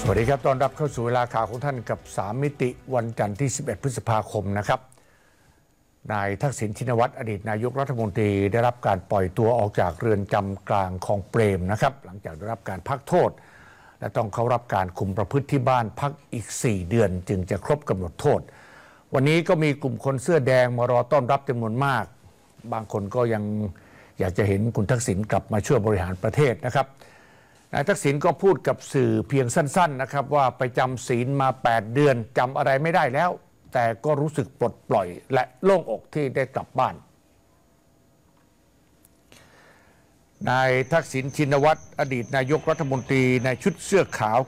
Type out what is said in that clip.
สวัสดีครับต้อนรับเข้าสู่เวลาข่าวของท่านกับ3มิติวันจันทร์ที่11พฤษภาคมนะครับนายทักษิณชินวัตรอดีตนายกรัฐมนตรีได้รับการปล่อยตัวออกจากเรือนจำกลางคลองเปรมนะครับหลังจากได้รับการพักโทษและต้องเข้ารับการคุมประพฤติที่บ้านพักอีก4เดือนจึงจะครบกำหนดโทษวันนี้ก็มีกลุ่มคนเสื้อแดงมารอต้อนรับจำนวนมากบางคนก็ยังอยากจะเห็นคุณทักษิณกลับมาช่วยบริหารประเทศนะครับนายทักษิณก็พูดกับสื่อเพียงสั้นๆนะครับว่าไปจำศีลมา8เดือนจำอะไรไม่ได้แล้วแต่ก็รู้สึกปลดปล่อยและโล่งอกที่ได้กลับบ้านนายทักษิณชินวัตรอดีตนายกรัฐมนตรีในชุดเสื้อขาว